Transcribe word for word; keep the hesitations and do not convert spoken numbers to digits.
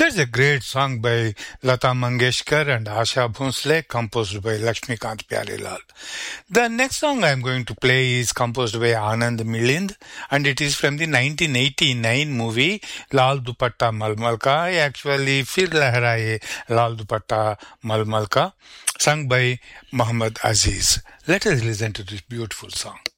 That's a great song by Lata Mangeshkar and Asha Bhonsle, composed by Lakshmikant Pyarelal. The next song I'm going to play is composed by Anand Milind, and it is from the nineteen eighty-nine movie Lal Dupatta Malmal Ka, actually Fir Lehraye Lal Dupatta Malmal Ka, sung by Muhammad Aziz. Let us listen to this beautiful song.